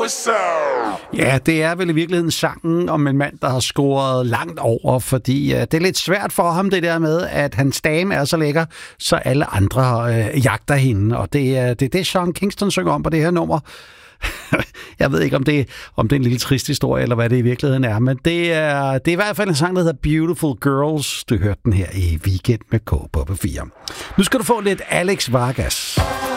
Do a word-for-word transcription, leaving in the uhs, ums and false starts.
Ja, det er vel i virkeligheden sangen om en mand, der har scoret langt over, fordi uh, det er lidt svært for ham det der med, at hans dame er så lækker, så alle andre uh, jagter hende, og det, uh, det er det, Sean Kingston synger om på det her nummer. Jeg ved ikke, om det, om det er en lille trist historie, eller hvad det i virkeligheden er, men det er, det er i hvert fald en sang, der hedder Beautiful Girls. Du hørte den her i Weekend med K på P fire. Nu skal du få lidt Alex Vargas.